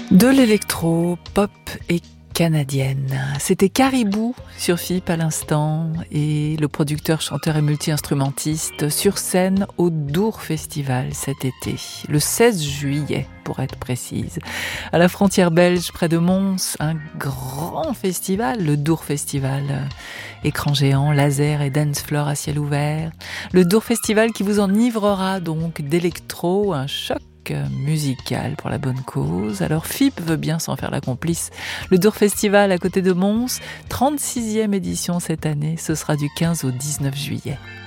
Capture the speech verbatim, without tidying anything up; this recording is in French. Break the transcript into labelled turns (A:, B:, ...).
A: De l'électro, pop et canadienne. C'était Caribou sur F I P à l'instant et le producteur, chanteur et multi-instrumentiste sur scène au Dour Festival cet été, le seize juillet pour être précise. À la frontière belge près de Mons, un grand festival, le Dour Festival. Écran géant, laser et dance floor à ciel ouvert. Le Dour Festival qui vous enivrera donc d'électro, un choc musical pour la bonne cause. Alors F I P veut bien s'en faire la complice. Le Dour Festival à côté de Mons, trente-sixième édition cette année, ce sera du quinze au dix-neuf juillet.